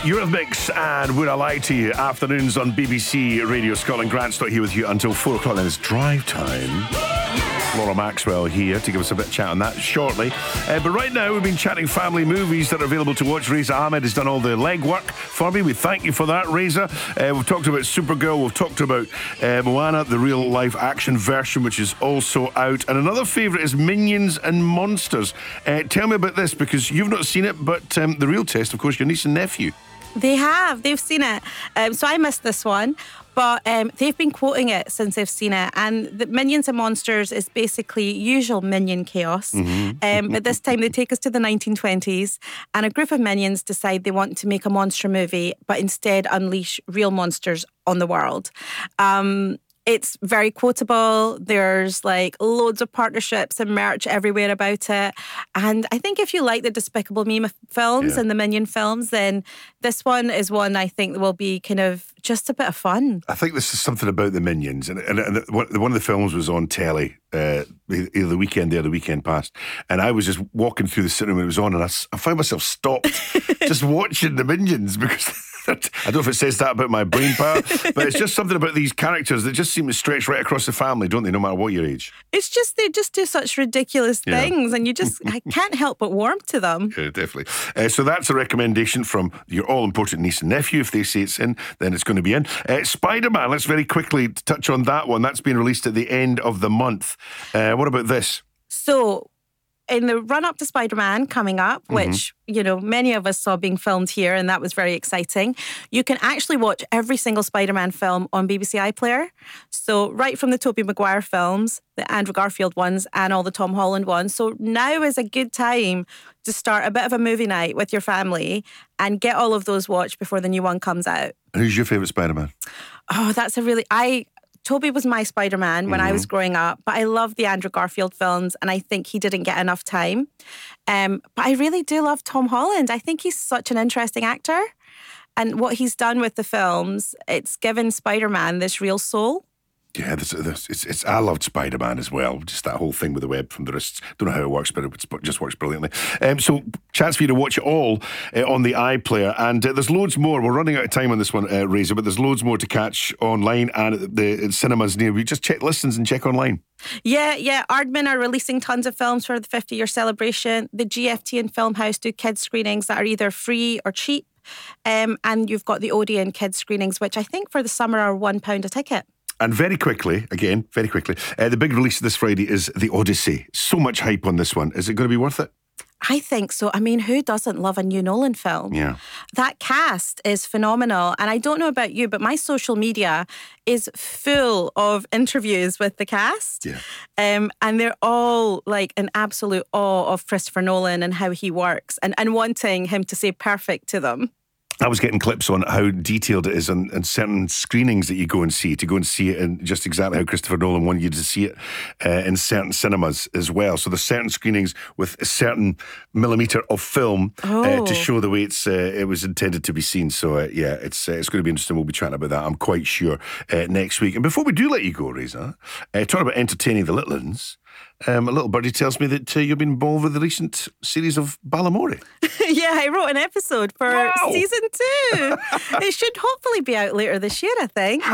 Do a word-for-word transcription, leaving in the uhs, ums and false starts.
Eurythmics and Would I Lie to You? Afternoons on B B C Radio Scotland. Grant Stott here with you until four o'clock. Then it's drive time. Laura Maxwell here to give us a bit of chat on that shortly. Uh, but right now we've been chatting family movies that are available to watch. Reza Ahmed has done all the legwork for me. We thank you for that, Reza. Uh, we've talked about Supergirl. We've talked about uh, Moana, the real life action version, which is also out. And another favourite is Minions and Monsters. Uh, tell me about this, because you've not seen it, but um, the real test, of course, your niece and nephew. They have. They've seen it. Um, so I missed this one. But um, they've been quoting it since they've seen it. And the Minions and Monsters is basically usual minion chaos. Mm-hmm. Um, but this time they take us to the nineteen twenties. And a group of minions decide they want to make a monster movie, but instead unleash real monsters on the world. Um... It's very quotable. There's like loads of partnerships and merch everywhere about it. And I think if you like the Despicable Me films yeah. and the Minion films, then this one is one I think will be kind of just a bit of fun. I think this is something about the Minions. And, and, and one of the films was on telly uh, either the weekend or the weekend past. And I was just walking through the cinema when it was on, and I, I found myself stopped just watching the Minions, because I don't know if it says that about my brain power, but it's just something about these characters that just seem to stretch right across the family, don't they, no matter what your age? It's just, they just do such ridiculous things, yeah. and you just I can't help but warm to them. Yeah, definitely. Uh, so that's a recommendation from your all-important niece and nephew. If they say it's in, then it's going to be in. Uh, Spider-Man, let's very quickly touch on that one. That's been released at the end of the month. Uh, what about this? So, in the run-up to Spider-Man coming up, mm-hmm. which, you know, many of us saw being filmed here, and that was very exciting, you can actually watch every single Spider-Man film on B B C iPlayer. So right from the Tobey Maguire films, the Andrew Garfield ones, and all the Tom Holland ones. So now is a good time to start a bit of a movie night with your family and get all of those watched before the new one comes out. Who's your favourite Spider-Man? Oh, that's a really... I... Tobey was my Spider-Man when mm-hmm. I was growing up, but I love the Andrew Garfield films, and I think he didn't get enough time. Um, but I really do love Tom Holland. I think he's such an interesting actor, and what he's done with the films, it's given Spider-Man this real soul. Yeah, this, this, it's, it's, I loved Spider-Man as well. Just that whole thing with the web from the wrists. Don't know how it works, but it just works brilliantly. Um, so, chance for you to watch it all uh, on the iPlayer. And uh, there's loads more. We're running out of time on this one, uh, Reza, but there's loads more to catch online and at the at cinemas near you. Just check listings and check online. Yeah, yeah. Aardman are releasing tons of films for the fifty-year celebration. The G F T and Filmhouse do kids screenings that are either free or cheap. Um, and you've got the Odeon kids screenings, which I think for the summer are one pound a ticket. And very quickly, again, very quickly, uh, the big release this Friday is The Odyssey. So much hype on this one. Is it going to be worth it? I think so. I mean, who doesn't love a new Nolan film? Yeah. That cast is phenomenal. And I don't know about you, but my social media is full of interviews with the cast. Yeah. Um, and they're all like in absolute awe of Christopher Nolan and how he works, and, and wanting him to say perfect to them. I was getting clips on how detailed it is on, on certain screenings that you go and see, to go and see it in just exactly how Christopher Nolan wanted you to see it uh, in certain cinemas as well. So there's certain screenings with a certain millimetre of film oh. uh, to show the way it's uh, it was intended to be seen. So uh, yeah, it's uh, it's going to be interesting. We'll be chatting about that, I'm quite sure, uh, next week. And before we do let you go, Reza, uh, talking about entertaining the little ones, Um, a little birdie tells me that uh, you've been involved with the recent series of Balamory. Yeah, I wrote an episode for wow. season two. It should hopefully be out later this year, I think.